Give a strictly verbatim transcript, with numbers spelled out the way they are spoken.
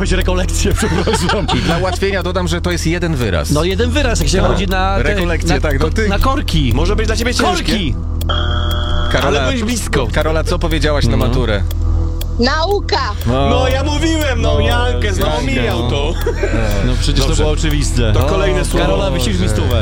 powiedzieć rekolekcje, przepraszam. I dla ułatwienia dodam, że to jest jeden wyraz. No jeden wyraz, jak się Tak. chodzi na... te- Rekolekcje, na, tak, no ty- Na korki. Może być dla ciebie ciężkie. Korki! Karola, Ale byłeś blisko. Karola, co powiedziałaś na maturę? Nauka! No ja mówiłem, no, No, Jankę, znowu Jankę, mijał no. to. No przecież Dobrze. to było oczywiste. To kolejne słowo. Karola, wyścig mi stówę.